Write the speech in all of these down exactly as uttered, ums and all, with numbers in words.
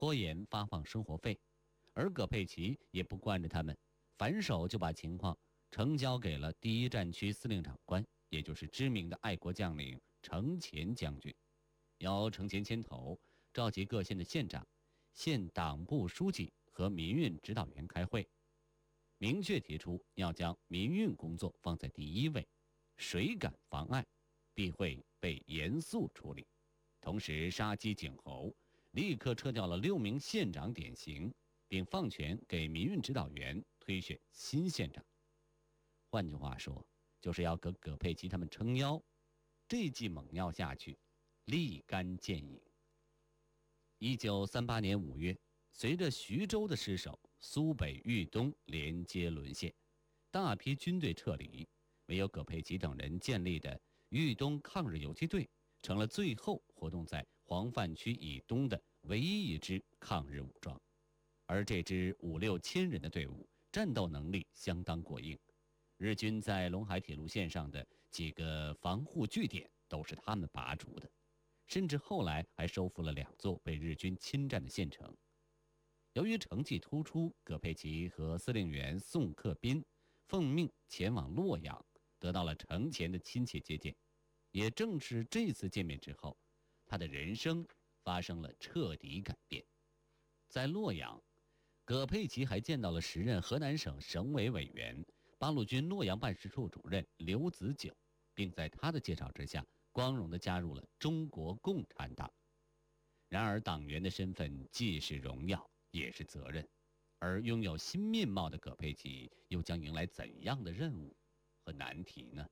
拖延发放生活费，而葛佩奇也不惯着他们，反手就把情况呈交给了第一战区司令长官，也就是知名的爱国将领程潜将军，由程潜牵头，召集各县的县长、县党部书记和民运指导员开会，明确提出要将民运工作放在第一位，谁敢妨碍，必会被严肃处理。同时杀鸡儆猴，立刻撤掉了六名县长典型，并放权给民运指导员推选新县长。换句话说，就是要给葛佩奇他们撑腰。这剂猛药下去，立竿见影。一九三八年五月，随着徐州的失守，苏北豫东连接沦陷，大批军队撤离，唯有葛佩奇等人建立的豫东抗日游击队成了最后活动在黄泛区以东的唯一一支抗日武装。而这支五六千人的队伍战斗能力相当过硬，日军在陇海铁路线上的几个防护据点都是他们拔除的，甚至后来还收复了两座被日军侵占的县城。由于成绩突出，葛佩奇和司令员宋克斌奉命前往洛阳，得到了程潜的亲切接见。也正是这次见面之后，他的人生发生了彻底改变。在洛阳，葛佩奇还见到了时任河南省省委委员、八路军洛阳办事处主任刘子久，并在他的介绍之下，光荣地加入了中国共产党。然而，党员的身份既是荣耀，也是责任，而拥有新面貌的葛佩奇又将迎来怎样的任务和难题呢？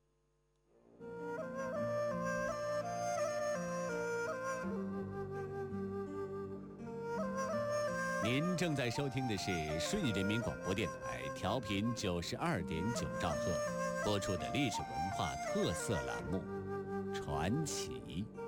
您正在收听的是顺义人民广播电台调频九十二点九兆赫播出的历史文化特色栏目《传奇》。